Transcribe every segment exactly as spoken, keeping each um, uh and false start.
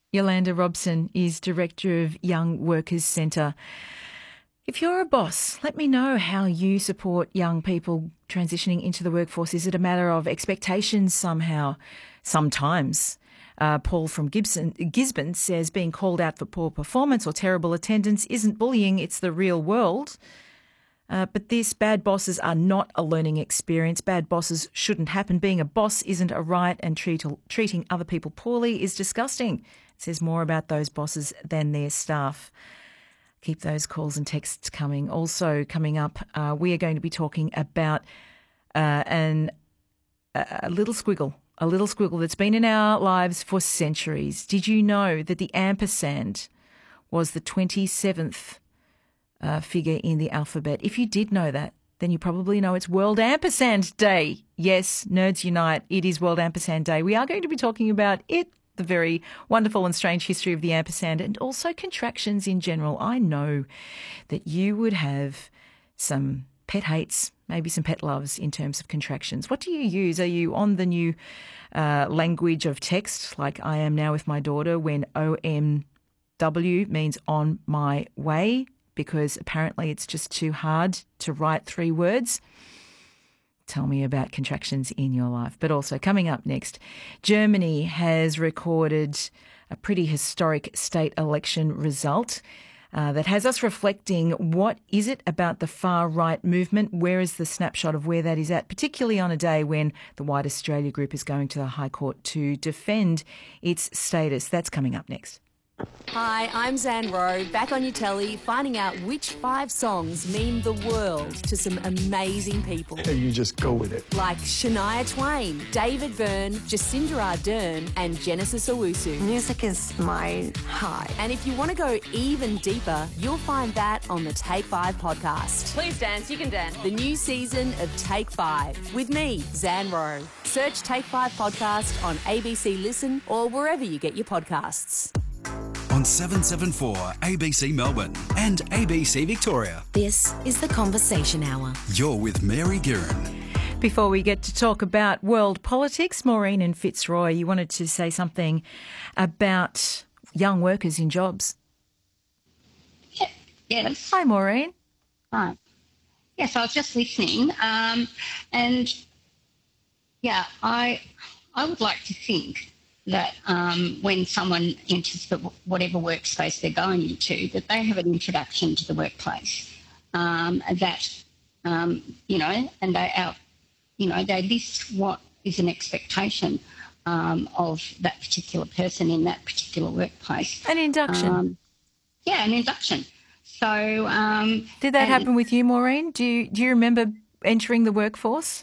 Yolanda Robson is Director of Young Workers Centre. If you're a boss, let me know how you support young people transitioning into the workforce. Is it a matter of expectations somehow? Sometimes. Uh, Paul from Gibson, Gisborne says being called out for poor performance or terrible attendance isn't bullying, it's the real world. Uh, but this, bad bosses are not a learning experience. Bad bosses shouldn't happen. Being a boss isn't a right, and treat, treating other people poorly is disgusting. It says more about those bosses than their staff. Keep those calls and texts coming. Also coming up, uh, we are going to be talking about uh, an, a little squiggle, a little squiggle that's been in our lives for centuries. Did you know that the ampersand was the twenty-seventh Uh, figure in the alphabet? If you did know that, then you probably know it's World Ampersand Day. Yes, Nerds Unite, it is World Ampersand Day. We are going to be talking about it, the very wonderful and strange history of the ampersand, and also contractions in general. I know that you would have some pet hates, maybe some pet loves in terms of contractions. What do you use? Are you on the new uh, language of text, like I am now with my daughter, when O M W means on my way? Because apparently it's just too hard to write three words. Tell me about contractions in your life. But also coming up next, Germany has recorded a pretty historic state election result uh, that has us reflecting, what is it about the far-right movement? Where is the snapshot of where that is at, particularly on a day when the White Australia Group is going to the High Court to defend its status? That's coming up next. Hi, I'm Zan Rowe, back on your telly, finding out which five songs mean the world to some amazing people. And you just go with it. Like Shania Twain, David Byrne, Jacinda Ardern and Genesis Owusu. Music is my high. And if you want to go even deeper, you'll find that on the Take Five podcast. Please dance, you can dance. The new season of Take Five with me, Zan Rowe. Search Take Five podcast on A B C Listen or wherever you get your podcasts. On seven seventy-four A B C Melbourne and A B C Victoria. This is The Conversation Hour. You're with Mary Guerin. Before we get to talk about world politics, Maureen and Fitzroy, you wanted to say something about young workers in jobs. Yes. Hi, Maureen. Hi. Yes, I was just listening, um, and yeah, I I would like to think that um, when someone enters the, whatever workspace they're going into, that they have an introduction to the workplace, um, that, um, you know, and they out, you know, they list what is an expectation um, of that particular person in that particular workplace. An induction. Um, yeah, an induction. So, um, did that and, happen with you, Maureen? Do you, do you remember entering the workforce?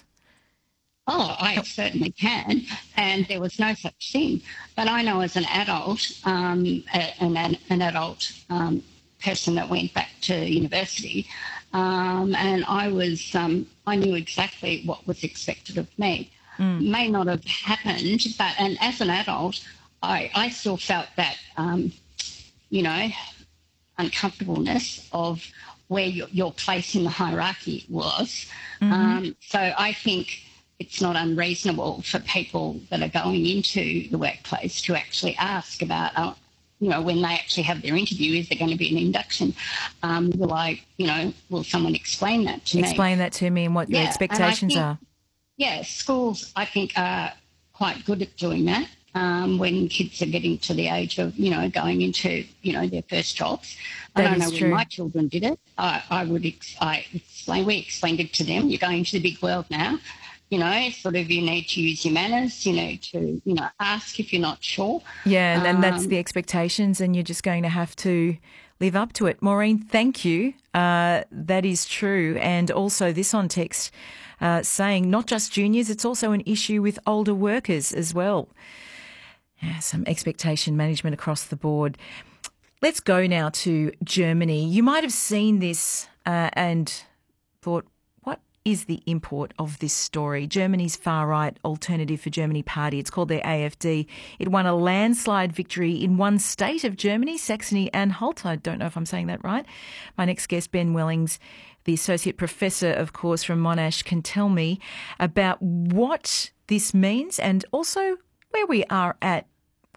Oh, I certainly can, and there was no such thing. But I know as an adult, um, an, an adult um, person that went back to university, um, and I was, um, I knew exactly what was expected of me. Mm. May not have happened, but and as an adult, I, I still felt that, um, you know, uncomfortableness of where your, your place in the hierarchy was. Mm-hmm. Um, so I think it's not unreasonable for people that are going into the workplace to actually ask about, uh, you know, when they actually have their interview, is there going to be an induction? Um, will I, you know, will someone explain that to explain me? Explain that to me and what your yeah, expectations think, are. Yeah, schools, I think, are quite good at doing that um, when kids are getting to the age of, you know, going into, you know, their first jobs. That I don't is know true. when my children did it. I, I would ex- I explain, we explained it to them. You're going to the big world now. You know, sort of you need to use your manners, you need to, you know, ask if you're not sure. Yeah, and, and that's Um, the expectations, and you're just going to have to live up to it. Maureen, thank you. Uh, that is true. And also this on text uh, saying not just juniors, it's also an issue with older workers as well. Yeah, some expectation management across the board. Let's go now to Germany. You might have seen this uh, and thought, is the import of this story. Germany's far-right Alternative for Germany party, it's called their A F D. It won a landslide victory in one state of Germany, Saxony-Anhalt. I don't know if I'm saying that right. My next guest, Ben Wellings, the Associate Professor, of course, from Monash, can tell me about what this means and also where we are at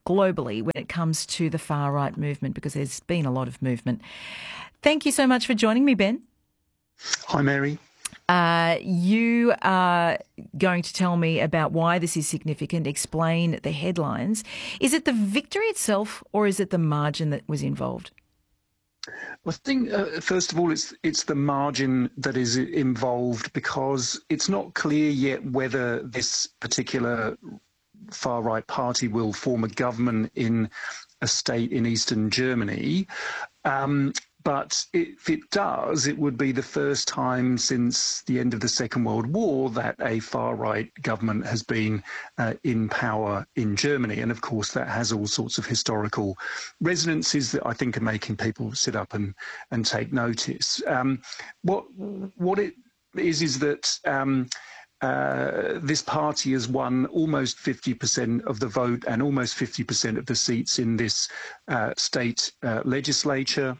globally when it comes to the far-right movement, because there's been a lot of movement. Thank you so much for joining me, Ben. Hi, Mary. Uh, you are going to tell me about why this is significant, explain the headlines. Is it the victory itself or is it the margin that was involved? Well, I think, uh, first of all, it's it's the margin that is involved, because it's not clear yet whether this particular far-right party will form a government in a state in eastern Germany. Um, But if it does, it would be the first time since the end of the Second World War that a far-right government has been uh, in power in Germany. And of course, that has all sorts of historical resonances that I think are making people sit up and, and take notice. Um, what, what it is, is that um, Uh, this party has won almost fifty percent of the vote and almost fifty percent of the seats in this uh, state uh, legislature.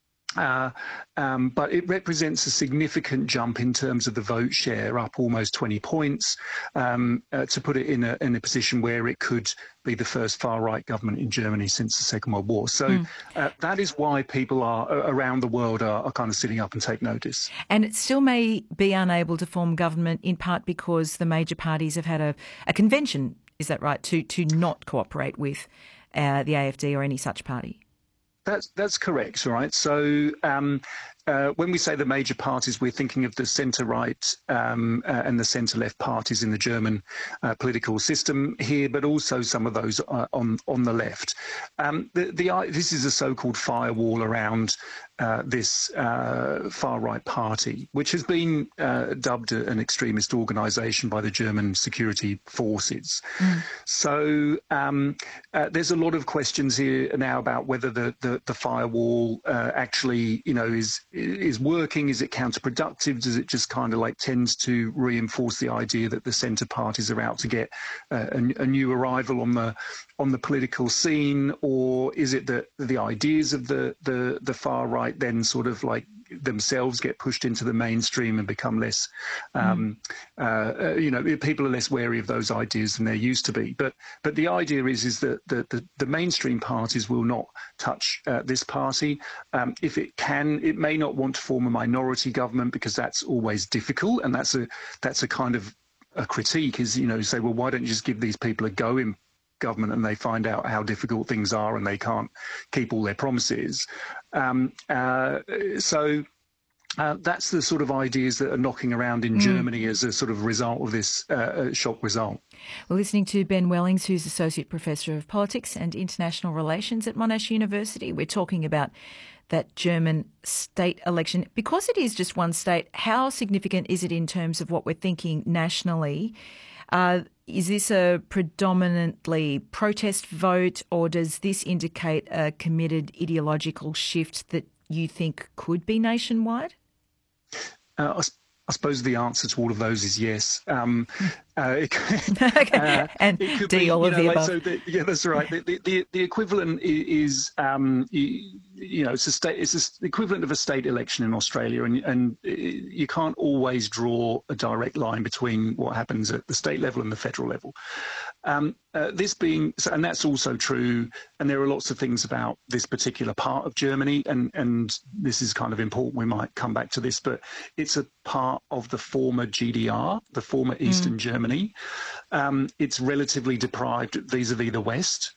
Uh, um, but it represents a significant jump in terms of the vote share, up almost twenty points, um, uh, to put it in a, in a position where it could be the first far-right government in Germany since the Second World War. So mm. uh, that is why people are around the world are, are kind of sitting up and take notice. And it still may be unable to form government, in part because the major parties have had a, a convention, is that right, to, to not cooperate with uh, the A F D or any such party? That's that's correct, right? So um, uh, when we say the major parties, we're thinking of the centre-right um, uh, and the centre-left parties in the German uh, political system here, but also some of those uh, on on the left. Um, the, the this is a so-called firewall around uh, this uh, far-right party, which has been uh, dubbed an extremist organisation by the German security forces. Mm. So um, uh, there's a lot of questions here now about whether the the, the firewall uh, actually, you know, is is working. Is it counterproductive? Does it just kind of like tends to reinforce the idea that the centre parties are out to get uh, a, a new arrival on the on the political scene, or is it that the ideas of the the the far right then sort of like themselves get pushed into the mainstream and become less, um, mm. uh, you know, people are less wary of those ideas than they're used to be. But but the idea is is that the the, the mainstream parties will not touch uh, this party. Um, if it can, it may not want to form a minority government, because that's always difficult, and that's a that's a kind of a critique. Is, you know, say, well, why don't you just give these people a go in government, and they find out how difficult things are and they can't keep all their promises. Um, uh, so uh, that's the sort of ideas that are knocking around in mm. Germany as a sort of result of this uh, shock result. We're listening to Ben Wellings, who's Associate Professor of Politics and International Relations at Monash University. We're talking about that German state election. Because it is just one state, how significant is it in terms of what we're thinking nationally? Uh, is this a predominantly protest vote, or does this indicate a committed ideological shift that you think could be nationwide? Uh, I, I suppose the answer to all of those is yes. Um, uh, it, okay. uh, and it could D, be, all of know, the like, above. so the, yeah, that's right. The, the, the, the equivalent is, um, you, you know, it's a state. It's a, the equivalent of a state election in Australia, and and you can't always draw a direct line between what happens at the state level and the federal level. Um, uh, this being, and that's also true, and there are lots of things about this particular part of Germany, and, and this is kind of important, we might come back to this, but it's a part of the former G D R, the former Eastern mm. Germany. Um, it's relatively deprived vis-a-vis the West.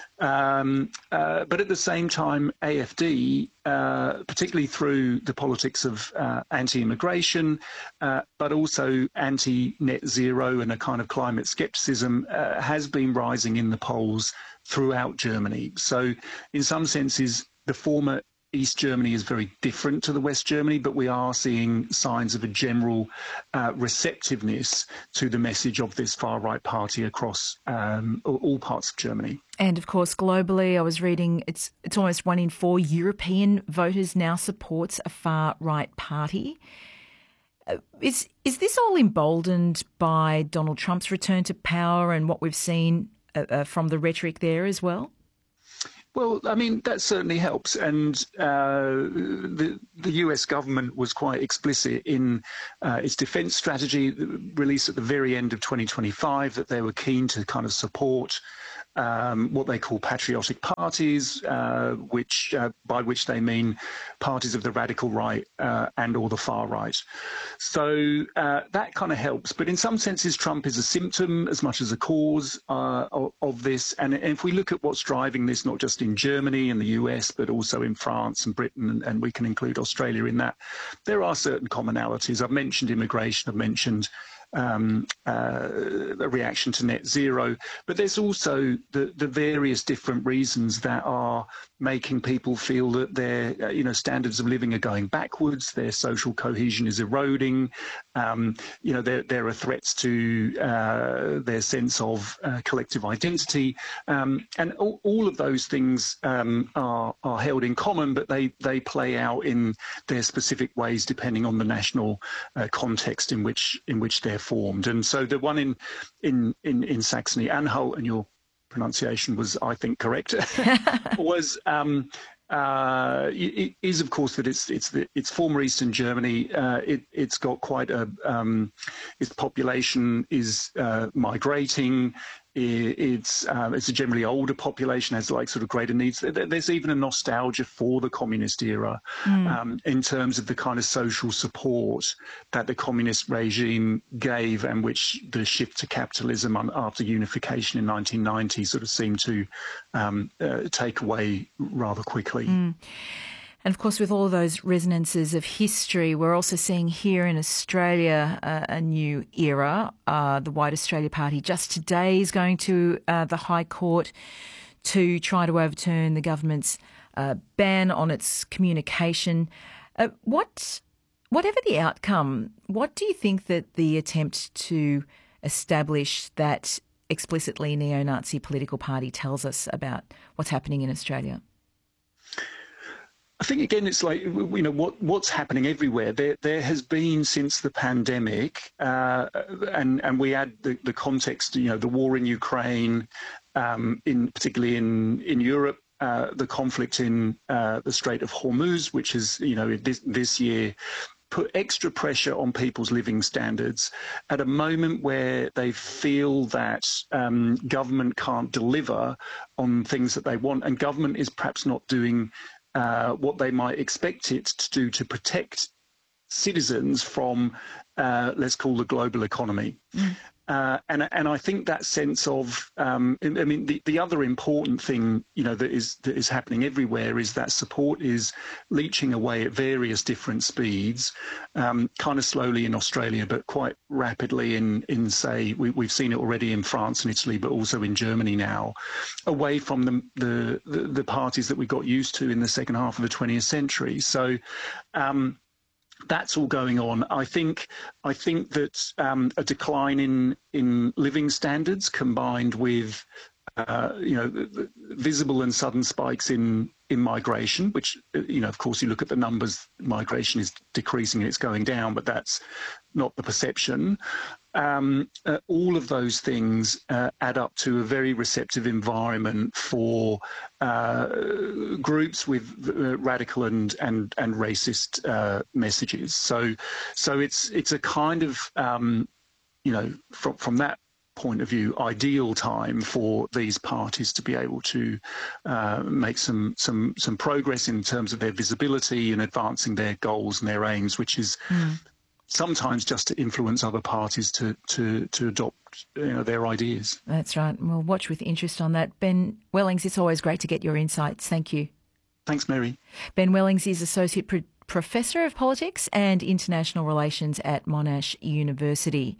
Um, uh, but at the same time, A F D, uh, particularly through the politics of uh, anti-immigration, uh, but also anti-net zero and a kind of climate skepticism, uh, has been rising in the polls throughout Germany. So in some senses, the former East Germany is very different to the West Germany, but we are seeing signs of a general uh, receptiveness to the message of this far-right party across um, all parts of Germany. And of course, globally, I was reading it's it's almost one in four European voters now supports a far-right party. Uh, is is this all emboldened by Donald Trump's return to power and what we've seen uh, uh, from the rhetoric there as well? Well, I mean, that certainly helps. And uh, the, the U S government was quite explicit in uh, its defence strategy released at the very end of twenty twenty-five that they were keen to kind of support um, what they call patriotic parties, uh, which uh, by which they mean parties of the radical right uh, and or the far right. So uh, that kind of helps. But in some senses, Trump is a symptom as much as a cause uh, of, of this. And if we look at what's driving this, not just in Germany and the U S, but also in France and Britain, and, and we can include Australia in that, there are certain commonalities. I've mentioned immigration, I've mentioned Um, uh, a reaction to net zero, but there's also the, the various different reasons that are making people feel that their uh, you know standards of living are going backwards, their social cohesion is eroding, um, you know there there are threats to uh, their sense of uh, collective identity, um, and all, all of those things um, are are held in common, but they they play out in their specific ways depending on the national uh, context in which in which they're formed. And so the one in in in, in Saxony-Anhalt, and your pronunciation was, I think, correct, was um, uh, it is of course that it's it's the, it's former Eastern Germany. Uh, it it's got quite a um, its population is uh, migrating. It's um, it's a generally older population, has like sort of greater needs. There's even a nostalgia for the communist era mm. um, in terms of the kind of social support that the communist regime gave, and which the shift to capitalism after unification in nineteen ninety sort of seemed to um, uh, take away rather quickly. Mm. And of course, with all those resonances of history, we're also seeing here in Australia uh, a new era. Uh, the White Australia Party just today is going to uh, the High Court to try to overturn the government's uh, ban on its communication. Uh, what, whatever the outcome, what do you think that the attempt to establish that explicitly neo-Nazi political party tells us about what's happening in Australia? I think, again, it's like, you know, what what's happening everywhere. There there has been since the pandemic, uh, and, and we add the, the context, you know, the war in Ukraine, um, in particularly in, in Europe, uh, the conflict in uh, the Strait of Hormuz, which is, you know, this, this year put extra pressure on people's living standards at a moment where they feel that um, government can't deliver on things that they want, and government is perhaps not doing Uh, what they might expect it to do to protect citizens from, uh, let's call the global economy. Mm. Uh, and and I think that sense of, um, I mean, the, the other important thing, you know, that is that is happening everywhere is that support is leaching away at various different speeds, um, kind of slowly in Australia, but quite rapidly in, in say, we, we've seen it already in France and Italy, but also in Germany now, away from the, the, the, the parties that we got used to in the second half of the twentieth century. So, um, that's all going on. I think I think that um, a decline in in living standards combined with uh, you know visible and sudden spikes in in migration, which, you know, of course, you look at the numbers, migration is decreasing and it's going down, but that's not the perception. Um, uh, all of those things uh, add up to a very receptive environment for uh, groups with uh, radical and and and racist uh, messages. So, so it's it's a kind of um, you know from from that point of view, ideal time for these parties to be able to uh, make some some some progress in terms of their visibility and advancing their goals and their aims, which is. Mm. Sometimes just to influence other parties to, to, to adopt you know, their ideas. That's right. We'll watch with interest on that. Ben Wellings, it's always great to get your insights. Thank you. Thanks, Mary. Ben Wellings is Associate Pro- Professor of Politics and International Relations at Monash University.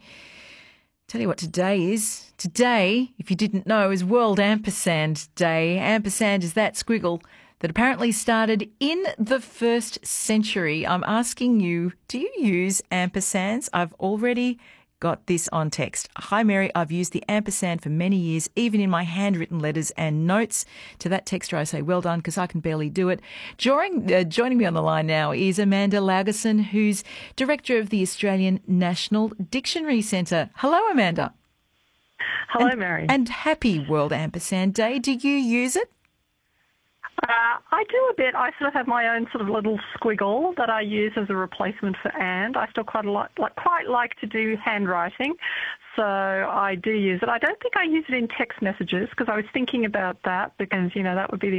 Tell you what today is. Today, if you didn't know, is World Ampersand Day. Ampersand is that squiggle that apparently started in the first century. I'm asking you, do you use ampersands? I've already got this on text. Hi, Mary, I've used the ampersand for many years, even in my handwritten letters and notes. To that texter, I say, well done, because I can barely do it. Joining, uh, joining me on the line now is Amanda Lagerson, who's Director of the Australian National Dictionary Centre. Hello, Amanda. Hello, and, Mary. And happy World Ampersand Day. Do you use it? Uh, I do a bit. I sort of have my own sort of little squiggle that I use as a replacement for and. I still quite like, like quite like to do handwriting, so I do use it. I don't think I use it in text messages because I was thinking about that because, you know, that would be the